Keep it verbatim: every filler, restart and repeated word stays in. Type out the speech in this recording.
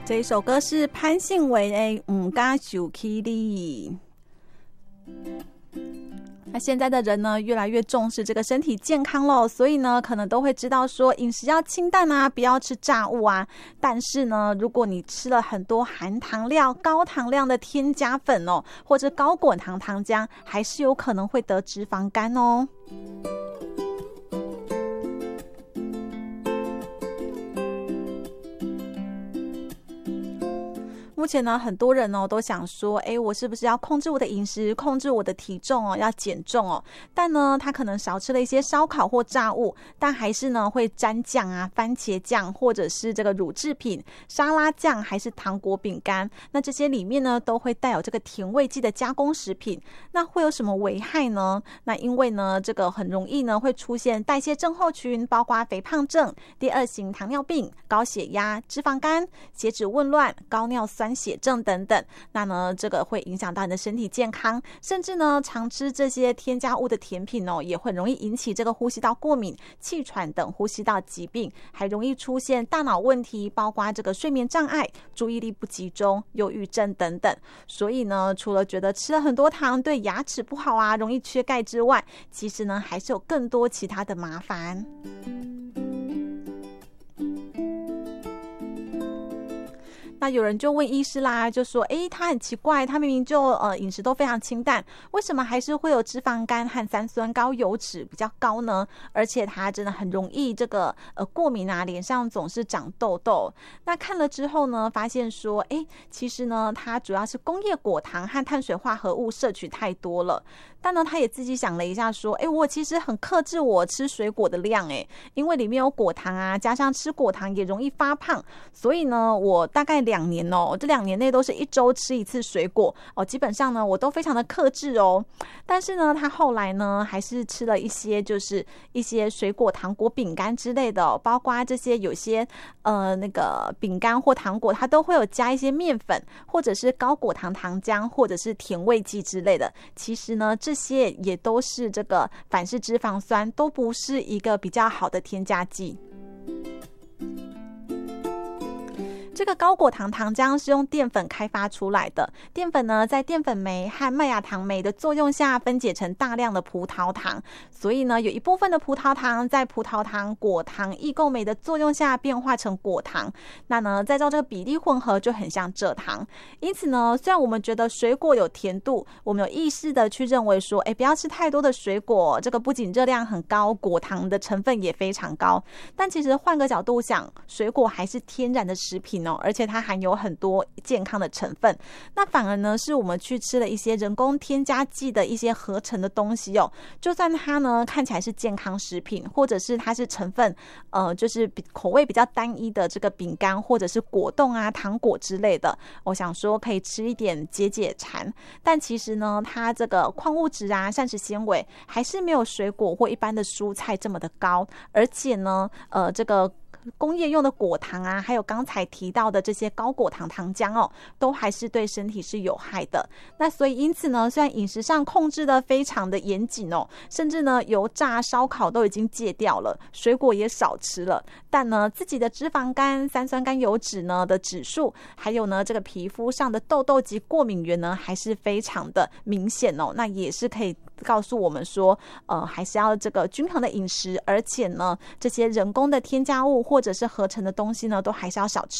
这一首歌是潘信伟的《唔敢受起你》。那现在的人呢，越来越重视这个身体健康咯，所以呢，可能都会知道说饮食要清淡啊，不要吃炸物啊。但是呢，如果你吃了很多含糖量、高糖量的添加粉哦，或者高果糖糖浆，还是有可能会得脂肪肝哦。目前呢，很多人哦都想说，哎，我是不是要控制我的饮食，控制我的体重哦，要减重哦？但呢，他可能少吃了一些烧烤或炸物，但还是呢会沾酱啊、番茄酱，或者是这个乳制品、沙拉酱，还是糖果、饼干。那这些里面呢，都会带有这个甜味剂的加工食品。那会有什么危害呢？那因为呢，这个很容易呢会出现代谢症候群，包括肥胖症、第二型糖尿病、高血压、脂肪肝、血脂紊乱、高尿酸血症等等。那呢这个会影响到你的身体健康，甚至呢常吃这些添加物的甜品哦，也会容易引起这个呼吸道过敏、气喘等呼吸道疾病，还容易出现大脑问题，包括这个睡眠障碍、注意力不集中、忧郁症等等。所以呢，除了觉得吃了很多糖对牙齿不好啊，容易缺钙之外，其实呢还是有更多其他的麻烦。那有人就问医师啦，就说诶他很奇怪，他明明就呃饮食都非常清淡，为什么还是会有脂肪肝和三酸高油脂比较高呢？而且他真的很容易这个呃过敏啊，脸上总是长痘痘。那看了之后呢，发现说诶其实呢他主要是工业果糖和碳水化合物摄取太多了。但呢他也自己想了一下说，诶我其实很克制我吃水果的量，诶因为里面有果糖啊，加上吃果糖也容易发胖，所以呢我大概两年哦，这两年内都是一周吃一次水果哦，基本上呢我都非常的克制哦。但是呢他后来呢还是吃了一些就是一些水果糖果饼干之类的，哦，包括这些有些呃那个饼干或糖果它都会有加一些面粉，或者是高果糖糖浆，或者是甜味剂之类的。其实呢这些也都是这个反式脂肪酸，都不是一个比较好的添加剂。这个高果糖糖浆是用淀粉开发出来的，淀粉呢在淀粉酶和麦芽糖酶的作用下分解成大量的葡萄糖，所以呢有一部分的葡萄糖在葡萄糖、果糖异构酶的作用下变化成果糖，那呢再照这个比例混合就很像蔗糖。因此呢虽然我们觉得水果有甜度，我们有意识的去认为说，哎，不要吃太多的水果，这个不仅热量很高，果糖的成分也非常高，但其实换个角度想，水果还是天然的食品哦，而且它含有很多健康的成分。那反而呢是我们去吃了一些人工添加剂的一些合成的东西哦，就算它呢看起来是健康食品，或者是它是成分呃就是比口味比较单一的这个饼干或者是果冻啊、糖果之类的，我想说可以吃一点解解馋，但其实呢它这个矿物质啊、膳食纤维还是没有水果或一般的蔬菜这么的高，而且呢呃这个工业用的果糖啊，还有刚才提到的这些高果糖糖浆哦，都还是对身体是有害的。那所以因此呢，虽然饮食上控制的非常的严谨哦，甚至呢油炸烧烤都已经戒掉了，水果也少吃了，但呢自己的脂肪肝、三酸甘油脂呢的指数，还有呢这个皮肤上的痘痘及过敏源呢，还是非常的明显哦。那也是可以告诉我们说，呃，还是要这个均衡的饮食，而且呢这些人工的添加物或者是合成的东西呢，都还是要少吃。